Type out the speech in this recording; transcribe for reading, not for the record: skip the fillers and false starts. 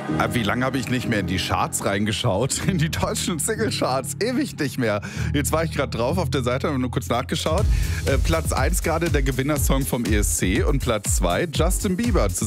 Wie lange habe ich nicht mehr in die Charts reingeschaut? In die deutschen Single-Charts. Ewig nicht mehr. Jetzt war ich gerade drauf auf der Seite, habe nur kurz nachgeschaut. Platz 1 gerade der Gewinnersong vom ESC und Platz 2 Justin Bieber